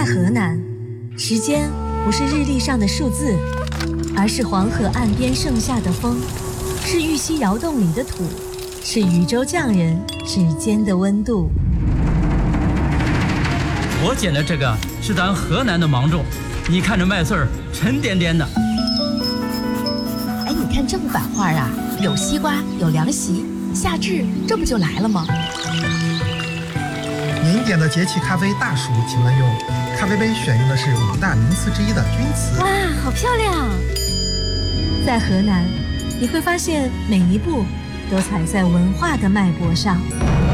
河南，时间不是日历上的数字，而是黄河岸边盛夏的风，是玉溪窑洞里的土，是禹州匠人指尖的温度。 我捡的这个是咱河南的芒种，你看这麦穗儿沉甸甸的。 哎，你看这幅版画啊，有西瓜，有凉席，夏至这不就来了吗？ 您点的节气咖啡大暑，请问用咖啡杯选用的是5大名词之一的钧瓷。 哇，好漂亮！ 在河南，你会发现每一步都踩在文化的脉搏上。